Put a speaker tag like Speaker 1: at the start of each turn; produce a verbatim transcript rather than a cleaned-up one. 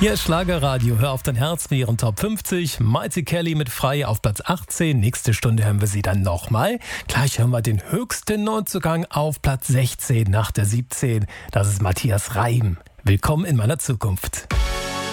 Speaker 1: Hier ist Schlagerradio, hör auf dein Herz mit ihren Top fünfzig. Mighty Kelly mit Frei auf Platz achtzehn. Nächste Stunde hören wir sie dann nochmal. Gleich hören wir den höchsten Neuzugang auf Platz sechzehn nach der siebzehn. Das ist Matthias Reim. Willkommen in meiner Zukunft.